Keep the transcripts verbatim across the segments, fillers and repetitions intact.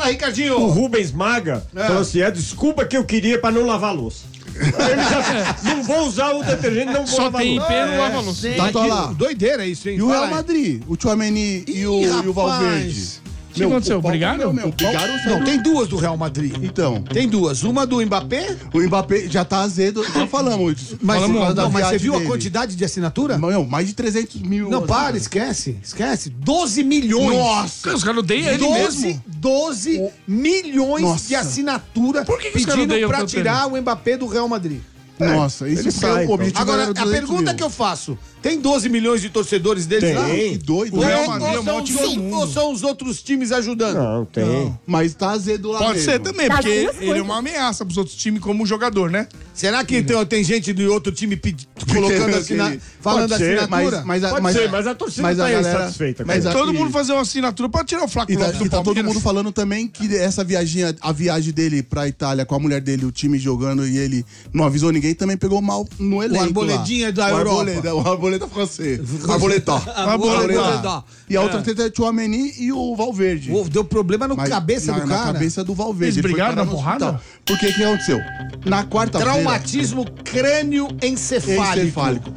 Fala, Ricardinho. O Rubens Maga é. falou assim: é desculpa que eu queria pra não lavar a louça. Ele já, não vou usar o detergente, não vou Só lavar tem louça. pé, não lava louça. Tá, tá lá. Doideira isso, hein? E o Fala Real aí. Madrid, o Tchouaméni e o, e o Valverde. O que aconteceu? o pau Brigaram? comeu, meu. Brigaram, Não, sério. tem duas do Real Madrid. Então, Tem duas. Uma do Mbappé. o Mbappé já tá azedo, já falamos isso. Mas, Falamos por causa da não, mas você viagem viu a dele. quantidade de assinatura? Não, mais de trezentos mil. Não, para, esquece. Esquece. doze milhões. Nossa! Os caras odeiam ele mesmo. doze milhões Nossa. de assinatura Por que que os caras pedindo odeiam pra tanto tirar o Mbappé do Real Madrid. Nossa, isso ele foi sai, o objetivo. então. Agora, era a duzentos pergunta mil. que eu faço: tem doze milhões de torcedores deles lá? Tem. Que doido. Ou, né? Real ou Madrid é o são maior os, time do ou- mundo. ou são os outros times ajudando? Não, tem. Mas tá azedo lá Pode mesmo. ser também, Das porque duas ele é coisas. uma ameaça pros outros times como jogador, né? Será que tem, tem gente de outro time pedi- colocando assina, Ele- falando Pode ser, assinatura? Mas, mas, a- Pode mas, ser, mas a torcida mas tá a aí galera- satisfeita com mas isso. a- Todo e- mundo fazer uma assinatura pra tirar o Flaco E tá, Lopes do e tá todo Palmeiras. mundo falando também que essa viagem, a viagem dele pra Itália com a mulher dele, o time jogando e ele não avisou ninguém, também pegou mal no elenco. Arboledinha lá. da o Europa. Arboleda, o Arboleda francês. Arboletó. Arboleda. E a outra treta é o Tchouaméni e o Valverde. Pô, deu problema no Mas cabeça na, do na cara. cabeça do Valverde. Eles Ele foi brigaram parar na no porrada? hospital. Por que que aconteceu? Na quarta-feira... Traumatismo crânioencefálico. Encefálico.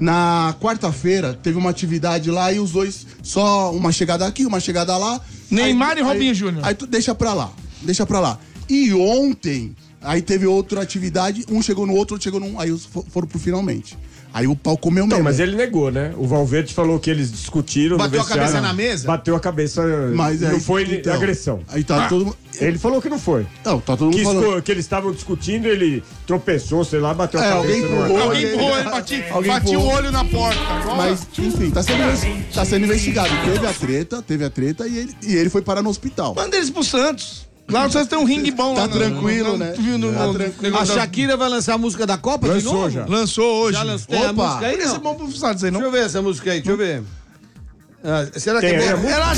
Na quarta-feira, teve uma atividade lá e os dois, só uma chegada aqui, uma chegada lá. Neymar Aí- e Robinho aí- Júnior. Aí tu deixa pra lá, deixa pra lá. E ontem, aí teve outra atividade, um chegou no outro, outro chegou num, aí os fo- foram pro finalmente. Aí o pau comeu Não, mesmo. mas ele negou, né? O Valverde falou que eles discutiram. Bateu no a cabeça vestiário. na mesa? Bateu a cabeça. Mas não aí- foi então, agressão. Aí tá todo mundo... Ele falou que não foi. Não, tá todo mundo Que, falando... esco- que eles estavam discutindo, ele tropeçou, sei lá, bateu É, a alguém cabeça no empurrou, ar. Alguém Alguém- empurrou ele, bati, Alguém bati o empurrou. olho na porta. Agora- Mas, enfim, tá sendo, investi- tá sendo investigado. Teve a treta, teve a treta e ele, e ele foi parar no hospital. Manda eles pro Santos. Lá no Santos tem um ringue bom Tá lá. no- tranquilo, no- né? Tu viu no, Tá no- tranquilo. negócio A da- Shakira vai lançar a música da Copa de Lançou novo? já. Lançou hoje. Já lançou. Tem a Opa! música aí, Esse é não? bom pro Santos aí, não? Deixa eu ver essa música aí, deixa eu ver. Ah, será que Tem é aí boa? a música? Ela